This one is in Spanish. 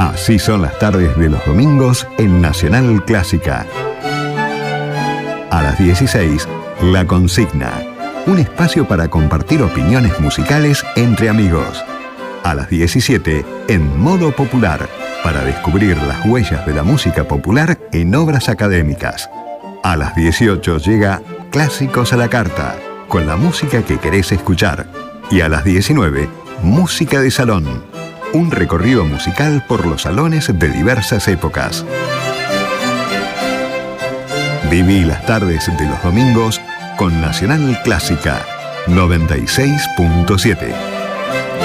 Así son las tardes de los domingos en Nacional Clásica. A las 16, La Consigna. Un espacio para compartir opiniones musicales entre amigos. A las 17, En Modo Popular, para descubrir las huellas de la música popular en obras académicas. A las 18 llega Clásicos a la Carta, con la música que querés escuchar. Y a las 19, Música de Salón. Un recorrido musical por los salones de diversas épocas. Viví las tardes de los domingos con Nacional Clásica 96.7.